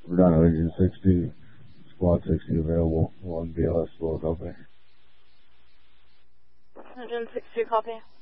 We're down to engine 60, squad 60 available, 1 BLS Philadelphia. Engine 62, copy.